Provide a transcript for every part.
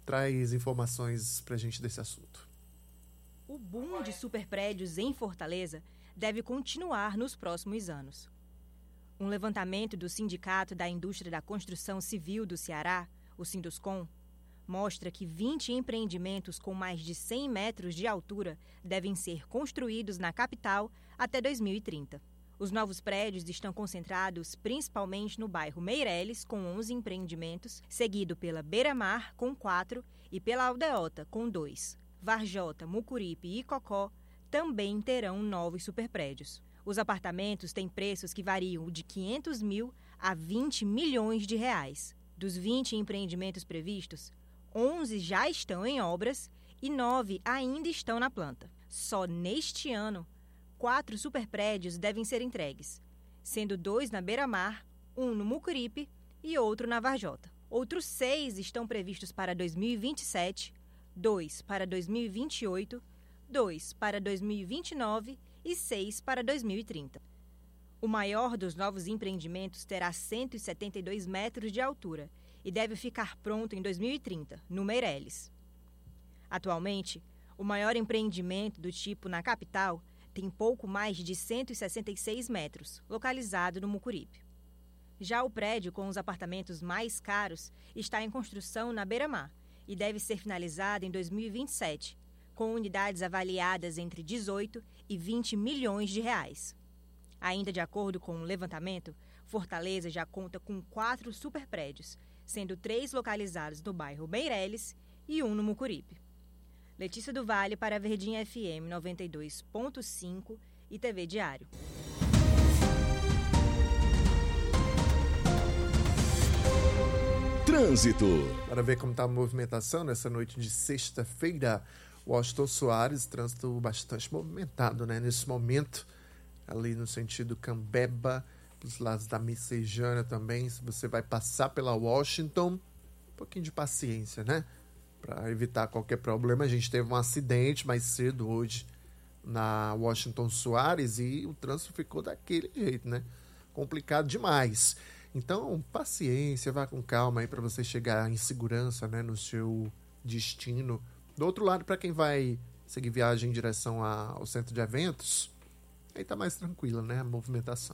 traz informações pra gente desse assunto. O boom de superprédios em Fortaleza deve continuar nos próximos anos. Um levantamento do Sindicato da Indústria da Construção Civil do Ceará, o Sinduscom, mostra que 20 empreendimentos com mais de 100 metros de altura devem ser construídos na capital até 2030. Os novos prédios estão concentrados principalmente no bairro Meireles, com 11 empreendimentos, seguido pela Beira-Mar, com 4, e pela Aldeota, com 2. Varjota, Mucuripe e Cocó também terão novos superprédios. Os apartamentos têm preços que variam de 500 mil a 20 milhões de reais. Dos 20 empreendimentos previstos, 11 já estão em obras e 9 ainda estão na planta. Só neste ano, 4 superprédios devem ser entregues, sendo 2 na Beira-Mar, 1 no Mucuripe e outro na Varjota. Outros 6 estão previstos para 2027, 2 para 2028, 2 para 2029 e 6 para 2030. O maior dos novos empreendimentos terá 172 metros de altura e deve ficar pronto em 2030, no Meireles. Atualmente, o maior empreendimento do tipo na capital tem pouco mais de 166 metros, localizado no Mucuripe. Já o prédio com os apartamentos mais caros está em construção na Beira-Mar e deve ser finalizado em 2027, com unidades avaliadas entre 18 e 20 milhões de reais. Ainda de acordo com o levantamento, Fortaleza já conta com 4 superprédios, sendo 3 localizados no bairro Meireles e 1 no Mucuripe. Letícia do Vale para a Verdinha FM 92.5 e TV Diário. Trânsito. Para ver como está a movimentação nessa noite de sexta-feira, Washington Soares, trânsito bastante movimentado, né? Nesse momento, ali no sentido Cambeba, dos lados da Messejana também. Se você vai passar pela Washington, um pouquinho de paciência, né? Para evitar qualquer problema. A gente teve um acidente mais cedo hoje na Washington Soares e o trânsito ficou daquele jeito, né? Complicado demais. Então, paciência, vá com calma aí para você chegar em segurança, né, no seu destino. Do outro lado, para quem vai seguir viagem em direção ao centro de eventos, aí tá mais tranquila, né, a movimentação.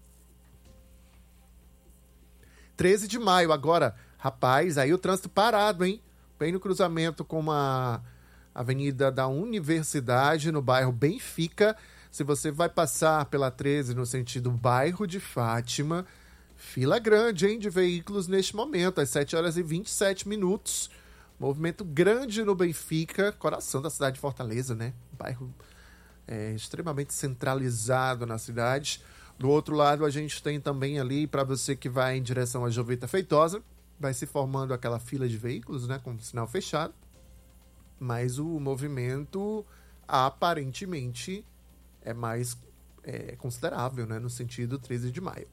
13 de maio agora, rapaz, aí o trânsito parado, hein? Bem no cruzamento com a Avenida da Universidade, no bairro Benfica. Se você vai passar pela 13 no sentido bairro de Fátima, fila grande, hein, de veículos neste momento, às 7 horas e 27 minutos. Movimento grande no Benfica, coração da cidade de Fortaleza, né? Bairro extremamente centralizado na cidade. Do outro lado, a gente tem também ali, para você que vai em direção à Jovita Feitosa, vai se formando aquela fila de veículos, né, com sinal fechado. Mas o movimento, aparentemente, é mais considerável, né, no sentido 13 de maio.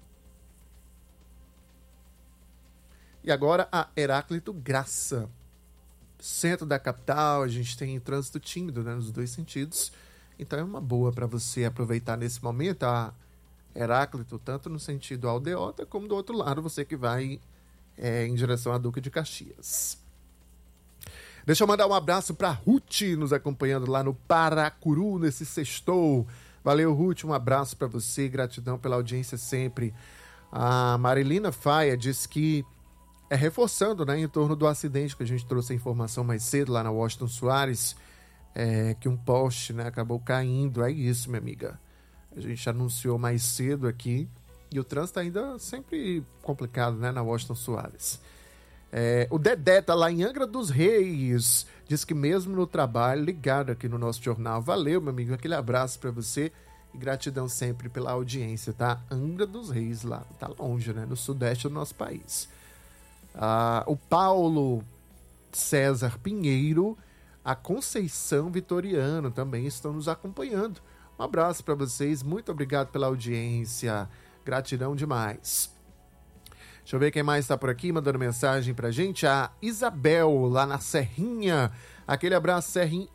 E agora a Heráclito Graça. Centro da capital, a gente tem trânsito tímido, né, nos dois sentidos. Então é uma boa para você aproveitar nesse momento a Heráclito, tanto no sentido Aldeota, como do outro lado, você que vai em direção a Duque de Caxias. Deixa eu mandar um abraço para Ruth, nos acompanhando lá no Paracuru, nesse sextou. Valeu, Ruth, um abraço para você, gratidão pela audiência sempre. A Marilina Faia diz que reforçando, né, em torno do acidente que a gente trouxe a informação mais cedo lá na Washington Soares, que um poste, né, acabou caindo. É isso, minha amiga. A gente anunciou mais cedo aqui e o trânsito ainda sempre complicado, né, na Washington Soares. O Dedé tá lá em Angra dos Reis, diz que mesmo no trabalho, ligado aqui no nosso jornal. Valeu, meu amigo, aquele abraço para você e gratidão sempre pela audiência, tá? Angra dos Reis lá, tá longe, né, no sudeste do nosso país. O Paulo César Pinheiro, a Conceição Vitoriano também estão nos acompanhando. Um abraço para vocês, muito obrigado pela audiência, gratidão demais. Deixa eu ver quem mais está por aqui mandando mensagem pra gente. A Isabel, lá na Serrinha. Aquele abraço, Serrinha.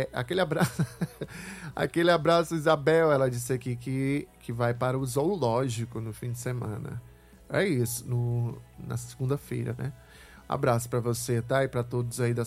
Aquele abraço, Isabel. Ela disse aqui que vai para o zoológico no fim de semana. É isso, na segunda-feira, né? Abraço para você, tá? E para todos aí da